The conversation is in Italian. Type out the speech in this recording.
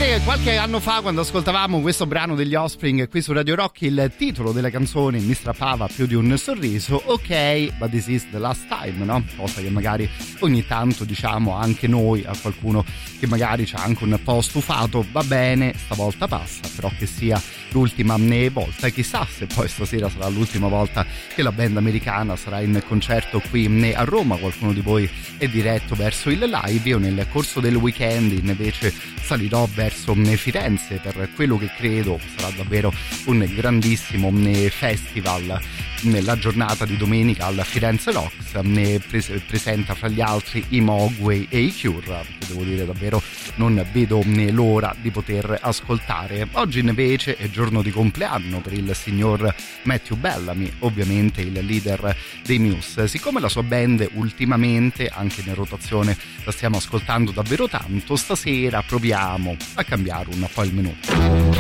Sai, qualche anno fa, quando ascoltavamo questo brano degli Offspring qui su Radio Rock, il titolo della canzone mi strappava più di un sorriso. Ok, but this is the last time, no? Cosa che magari ogni tanto diciamo anche noi a qualcuno che magari c'ha anche un po' stufato. Va bene, stavolta passa, però che sia l'ultima volta. Chissà se poi stasera sarà l'ultima volta che la band americana sarà in concerto qui a Roma. Qualcuno di voi è diretto verso il live. Io nel corso del weekend invece salirò verso Firenze per quello che credo sarà davvero un grandissimo festival. Nella giornata di domenica al Firenze Rocks presenta fra gli altri i Mogwai e i Cure, che devo dire davvero non vedo l'ora di poter ascoltare. Oggi invece è giorno di compleanno per il signor Matthew Bellamy, ovviamente il leader dei Muse. Siccome la sua band ultimamente anche in rotazione la stiamo ascoltando davvero tanto, stasera proviamo a cambiare un po' il menù.